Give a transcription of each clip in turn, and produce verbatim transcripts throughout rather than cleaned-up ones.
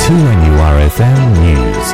two N U R F M News.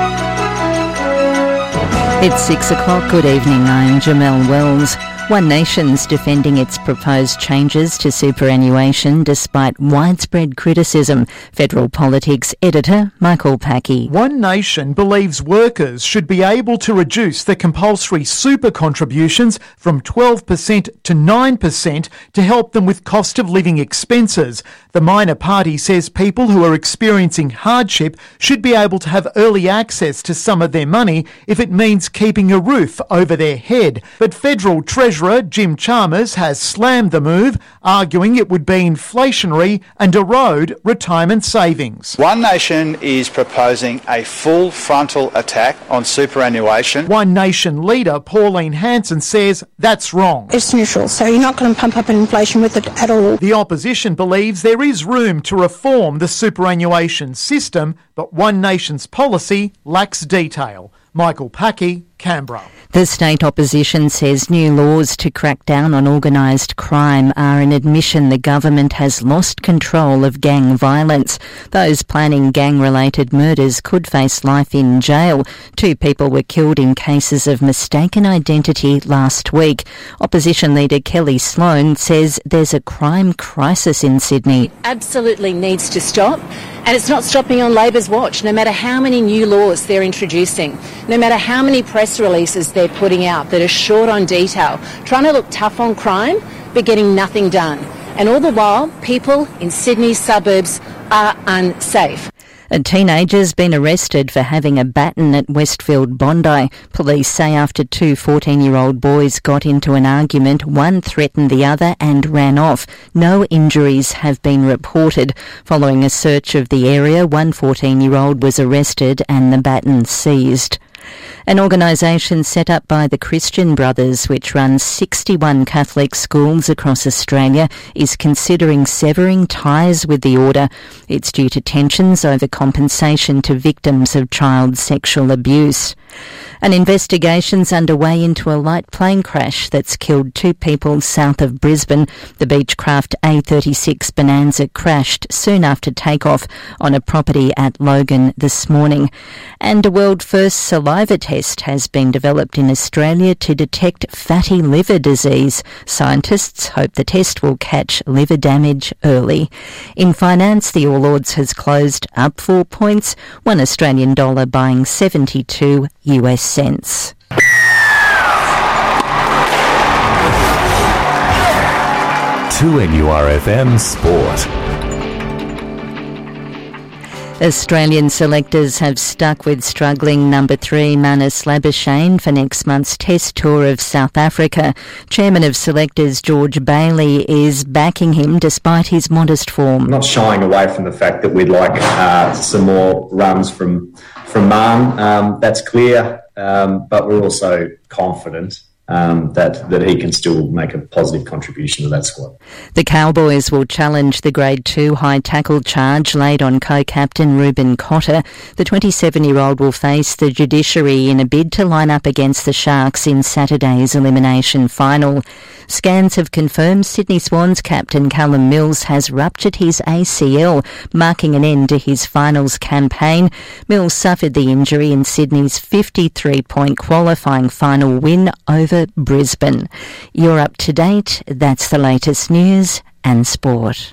It's six o'clock. Good evening. I'm Jamelle Wells. One Nation's defending its proposed changes to superannuation despite widespread criticism. Federal Politics editor Michael Packey. One Nation believes workers should be able to reduce the compulsory super contributions from twelve percent to nine percent to help them with cost of living expenses. The minor party says people who are experiencing hardship should be able to have early access to some of their money if it means keeping a roof over their head. But Federal Treasurer Jim Chalmers has slammed the move, arguing it would be inflationary and erode retirement savings. One Nation is proposing a full frontal attack on superannuation. One Nation leader Pauline Hanson says that's wrong. It's neutral, so you're not going to pump up inflation with it at all. The opposition believes there is room to reform the superannuation system, but One Nation's policy lacks detail. Michael Packey, Canberra. The state opposition says new laws to crack down on organised crime are an admission the government has lost control of gang violence. Those planning gang-related murders could face life in jail. Two people were killed in cases of mistaken identity last week. Opposition leader Kelly Sloan says there's a crime crisis in Sydney. Absolutely needs to stop. And it's not stopping on Labor's watch, no matter how many new laws they're introducing, no matter how many press releases they're putting out that are short on detail, trying to look tough on crime, but getting nothing done. And all the while, people in Sydney's suburbs are unsafe. A teenager's been arrested for having a baton at Westfield Bondi. Police say after two fourteen-year-old boys got into an argument, one threatened the other and ran off. No injuries have been reported. Following a search of the area, one fourteen-year-old was arrested and the baton seized. An organisation set up by the Christian Brothers, which runs sixty-one Catholic schools across Australia, is considering severing ties with the order. It's due to tensions over compensation to victims of child sexual abuse. An investigation's underway into a light plane crash that's killed two people south of Brisbane. The Beechcraft A thirty-six Bonanza crashed soon after takeoff on a property at Logan this morning. And a world-first saliva test has been developed in Australia to detect fatty liver disease. Scientists hope the test will catch liver damage early. In finance, the All Ords has closed up four points, one Australian dollar buying seventy-two US cents. two N U R F M Sport. Australian selectors have stuck with struggling number three Marnus Labuschagne for next month's Test tour of South Africa. Chairman of selectors George Bailey is backing him despite his modest form. I'm not shying away from the fact that we'd like uh, some more runs from from Marn. Um, that's clear, um, but we're also confident Um, that, that he can still make a positive contribution to that squad. The Cowboys will challenge the Grade two high tackle charge laid on co-captain Ruben Cotter. The twenty-seven-year-old will face the judiciary in a bid to line up against the Sharks in Saturday's elimination final. Scans have confirmed Sydney Swans captain Callum Mills has ruptured his A C L, marking an end to his finals campaign. Mills suffered the injury in Sydney's fifty-three point qualifying final win over Brisbane. You're up to date. That's the latest news and sport.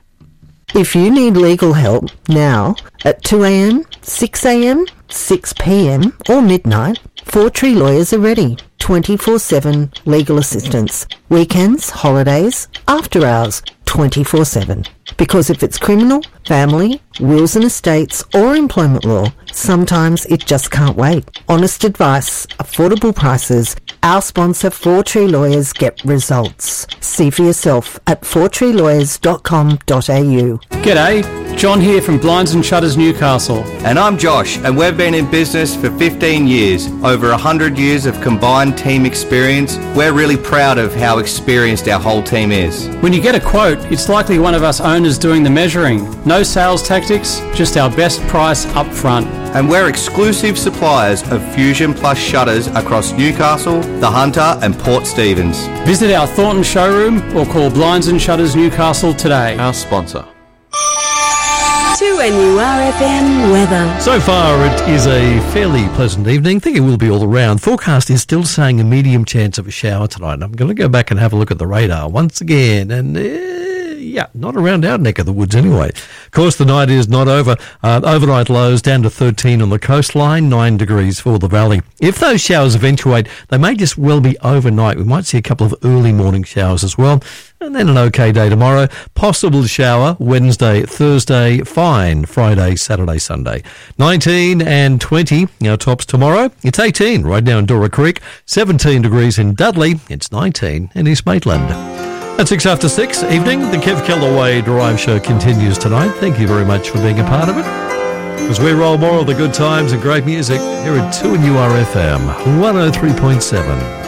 If you need legal help now at two a.m, six a.m, six p.m or midnight, Four Tree Lawyers are ready. twenty-four seven legal assistance. Weekends, holidays, after hours, twenty-four seven. Because if it's criminal, family, wills and estates or employment law, sometimes it just can't wait. Honest advice, affordable prices. Our sponsor Four Tree Lawyers get results. See for yourself at four tree lawyers dot com dot a u. G'day, John here from Blinds and Shutters Newcastle. And I'm Josh, and we've been in business for fifteen years. Over one hundred years of combined team experience. We're really proud of how experienced our whole team is. When you get a quote, it's likely one of us owners doing the measuring. No sales tactics, just our best price up front. And we're exclusive suppliers of Fusion Plus shutters across Newcastle, The Hunter and Port Stephens. Visit our Thornton showroom or call Blinds and Shutters Newcastle today. Our sponsor. two N U R F M weather. So far, it is a fairly pleasant evening. I think it will be all around. Forecast is still saying a medium chance of a shower tonight. I'm going to go back and have a look at the radar once again, and uh, yeah, not around our neck of the woods anyway. Of course, the night is not over. Uh, overnight lows down to thirteen on the coastline, nine degrees for the valley. If those showers eventuate, they may just well be overnight. We might see a couple of early morning showers as well. And then an okay day tomorrow. Possible shower Wednesday, Thursday, fine Friday, Saturday, Sunday. nineteen and twenty, our tops tomorrow. It's eighteen right now in Dora Creek, seventeen degrees in Dudley. It's nineteen in East Maitland. At six after six evening, the Kev Kellaway Drive Show continues tonight. Thank you very much for being a part of it. As we roll more of the good times and great music here at two N U R F M one oh three point seven.